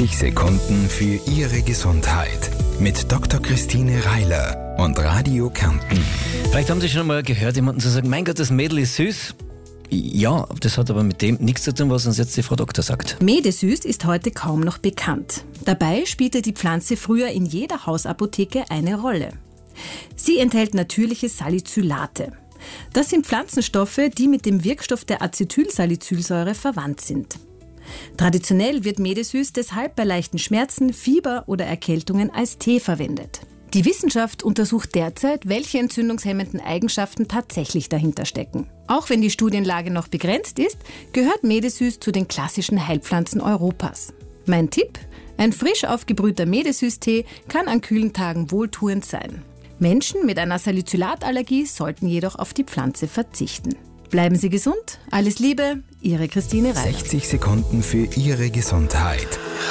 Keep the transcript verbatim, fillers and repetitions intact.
sechzig Sekunden für Ihre Gesundheit mit Doktor Christine Reiler und Radio Kärnten. Vielleicht haben Sie schon mal gehört, jemanden zu sagen, mein Gott, das Mädel ist süß. Ja, das hat aber mit dem nichts zu tun, was uns jetzt die Frau Doktor sagt. Medesüß ist heute kaum noch bekannt. Dabei spielte die Pflanze früher in jeder Hausapotheke eine Rolle. Sie enthält natürliche Salicylate. Das sind Pflanzenstoffe, die mit dem Wirkstoff der Acetylsalicylsäure verwandt sind. Traditionell wird Medesüß deshalb bei leichten Schmerzen, Fieber oder Erkältungen als Tee verwendet. Die Wissenschaft untersucht derzeit, welche entzündungshemmenden Eigenschaften tatsächlich dahinter stecken. Auch wenn die Studienlage noch begrenzt ist, gehört Medesüß zu den klassischen Heilpflanzen Europas. Mein Tipp? Ein frisch aufgebrühter Medesüß-Tee kann an kühlen Tagen wohltuend sein. Menschen mit einer Salicylatallergie sollten jedoch auf die Pflanze verzichten. Bleiben Sie gesund, alles Liebe, Ihre Christine Reiler. sechzig Sekunden für Ihre Gesundheit.